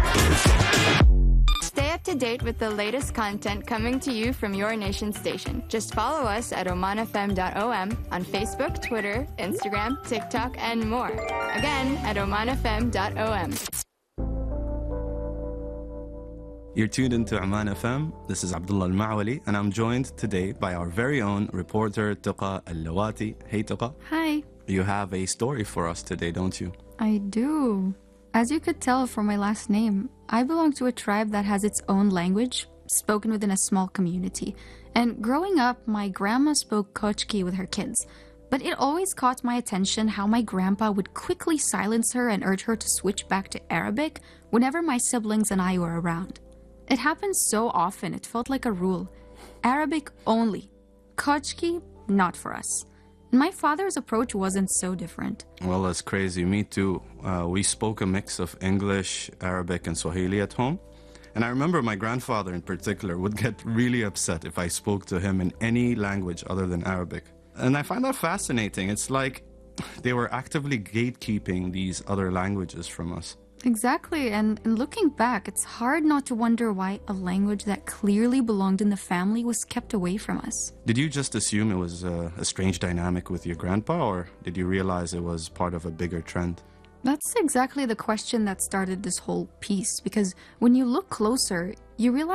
Stay up to date with the latest content coming to you from your nation station. Just follow us at omanfm.om on Facebook, Twitter, Instagram, TikTok, and more. Again, at omanfm.om. You're tuned into Oman FM. This is Abdullah Al-Ma'wali, and I'm joined today by our very own reporter, Tuqa Al-Lawati. Hey, Tuqa. Hi. You have a story for us today, don't you? I do. As you could tell from my last name, I belong to a tribe that has its own language, spoken within a small community. And growing up, my grandma spoke Kochki with her kids. But it always caught my attention how my grandpa would quickly silence her and urge her to switch back to Arabic whenever my siblings and I were around. It happened so often, it felt like a rule. Arabic only. Kochki, not for us. My father's approach wasn't so different. Well, that's crazy. Me too. We spoke a mix of English, Arabic, and Swahili at home. And I remember my grandfather in particular would get really upset if I spoke to him in any language other than Arabic. And I find that fascinating. It's like they were actively gatekeeping these other languages from us. Exactly, and looking back, it's hard not to wonder why a language that clearly belonged in the family was kept away from us. Did you just assume it was a strange dynamic with your grandpa, or did you realize it was part of a bigger trend? That's exactly the question that started this whole piece, because when you look closer, you realize